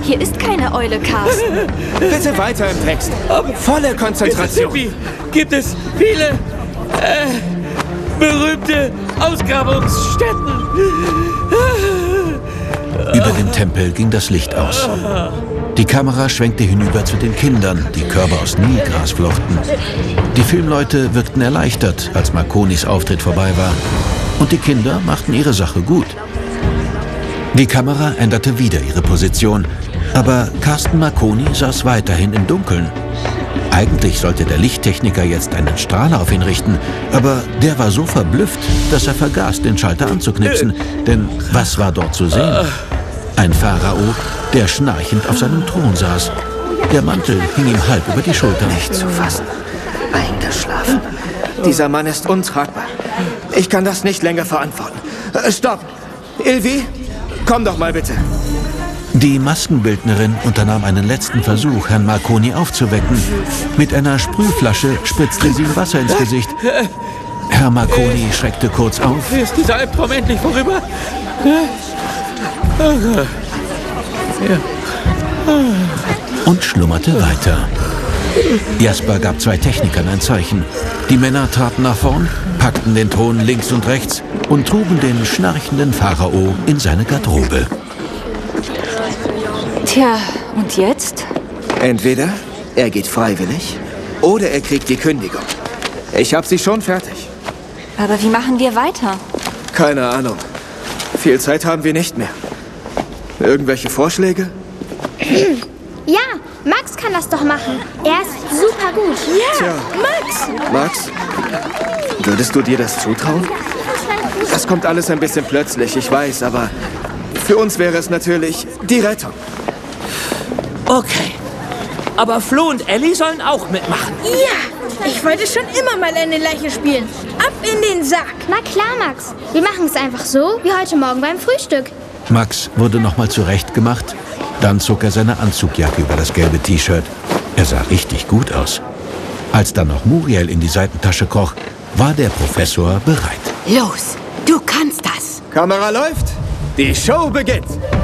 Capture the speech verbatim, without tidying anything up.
Hier ist keine Eule, Carsten. Bitte weiter im Text. Volle Konzentration. Mississippi gibt es viele äh, berühmte Ausgrabungsstätten. Über dem Tempel ging das Licht aus. Die Kamera schwenkte hinüber zu den Kindern, die Körbe aus Nilgras flochten. Die Filmleute wirkten erleichtert, als Marconis Auftritt vorbei war. Und die Kinder machten ihre Sache gut. Die Kamera änderte wieder ihre Position, aber Carsten Marconi saß weiterhin im Dunkeln. Eigentlich sollte der Lichttechniker jetzt einen Strahler auf ihn richten, aber der war so verblüfft, dass er vergaß, den Schalter anzuknipsen. Denn was war dort zu sehen? Ein Pharao, der schnarchend auf seinem Thron saß. Der Mantel hing ihm halb über die Schultern. Nicht zu fassen. Eingeschlafen. Dieser Mann ist untragbar. Ich kann das nicht länger verantworten. Äh, stopp! Ilvi, komm doch mal bitte. Die Maskenbildnerin unternahm einen letzten Versuch, Herrn Marconi aufzuwecken. Mit einer Sprühflasche spritzte sie ihm Wasser ins Gesicht. Herr Marconi schreckte kurz auf. Ist dieser Albtraum endlich vorüber? Und schlummerte weiter. Jasper gab zwei Technikern ein Zeichen. Die Männer traten nach vorn, packten den Thron links und rechts und trugen den schnarchenden Pharao in seine Garderobe. Tja, und jetzt? Entweder er geht freiwillig oder er kriegt die Kündigung. Ich habe sie schon fertig. Aber wie machen wir weiter? Keine Ahnung. Viel Zeit haben wir nicht mehr. Irgendwelche Vorschläge? Ja, Max kann das doch machen. Er ist super gut. Ja, Tja. Max! Max, würdest du dir das zutrauen? Das kommt alles ein bisschen plötzlich, ich weiß, aber für uns wäre es natürlich die Rettung. Okay. Aber Flo und Ellie sollen auch mitmachen. Ja, ich wollte schon immer mal eine Leiche spielen. Ab in den Sack. Na klar, Max. Wir machen es einfach so, wie heute Morgen beim Frühstück. Max wurde nochmal zurechtgemacht. Dann zog er seine Anzugjacke über das gelbe T-Shirt. Er sah richtig gut aus. Als dann noch Muriel in die Seitentasche kroch, war der Professor bereit. Los, du kannst das. Kamera läuft, die Show beginnt.